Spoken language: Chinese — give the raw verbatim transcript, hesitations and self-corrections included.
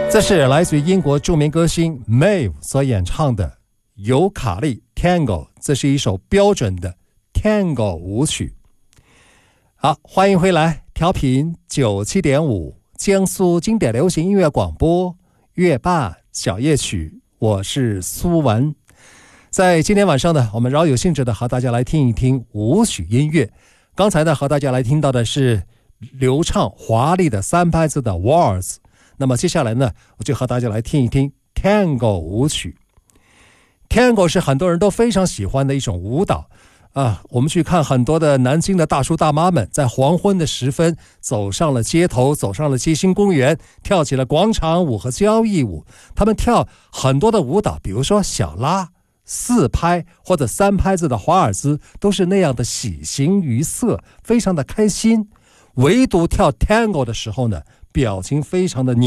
这是来自于英国著名歌星 Maeve 所演唱的尤卡利 Tango， 这是一首标准的 Tango 舞曲。好，欢迎回来，调频 九七点五 江苏经典流行音乐广播乐霸小夜曲，我是苏文。在今天晚上呢，我们饶有兴致的和大家来听一听舞曲音乐。刚才呢，和大家来听到的是流畅华丽的三拍子的 Waltz。那么接下来呢，我就和大家来听一听 Tango 舞曲。 Tango 是很多人都非常喜欢的一种舞蹈啊，我们去看很多的南京的大叔大妈们在黄昏的时分走上了街头，走上了街心公园，跳起了广场舞和交谊舞。他们跳很多的舞蹈，比如说小拉、四拍或者三拍子的华尔兹，都是那样的喜形于色，非常的开心。唯独跳 Tango 的时候呢，表情非常的